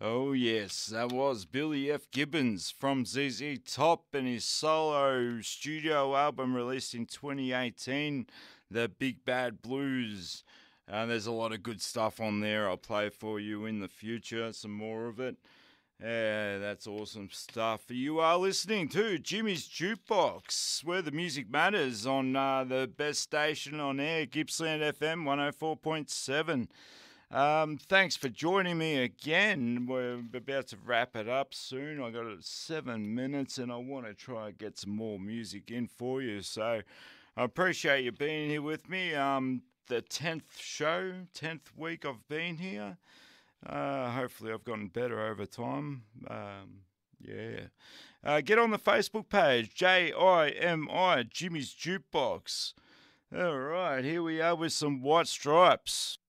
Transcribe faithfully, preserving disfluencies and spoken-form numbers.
Oh, yes, that was Billy F. Gibbons from Z Z Top and his solo studio album released in twenty eighteen, The Big Bad Blues. Uh, there's a lot of good stuff on there. I'll play for you in the future, some more of it. Yeah, that's awesome stuff. You are listening to Jimmy's Jukebox, where the music matters on uh, the best station on air, Gippsland F M one oh four point seven. Um, thanks for joining me again. We're about to wrap it up soon. I got seven minutes and I want to try and get some more music in for you. So I appreciate you being here with me. Um, the tenth show, tenth week I've been here. Uh, hopefully I've gotten better over time. Um, yeah. Uh, get on the Facebook page, J I M I, Jimmy's Jukebox. All right, here we are with some White Stripes.